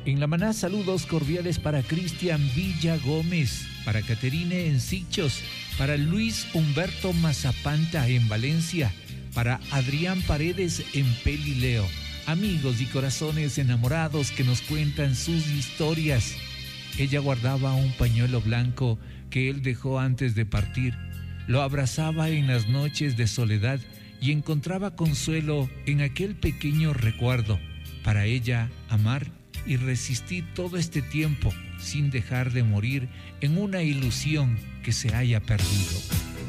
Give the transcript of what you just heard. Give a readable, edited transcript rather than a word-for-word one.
En la maná, saludos cordiales para Cristian Villa Gómez, para Caterine Encichos, para Luis Humberto Mazapanta en Valencia, para Adrián Paredes en Pelileo. Amigos y corazones enamorados que nos cuentan sus historias. Ella guardaba un pañuelo blanco que él dejó antes de partir. Lo abrazaba en las noches de soledad y encontraba consuelo en aquel pequeño recuerdo. Para ella, amar y resistir todo este tiempo sin dejar de morir en una ilusión que se haya perdido.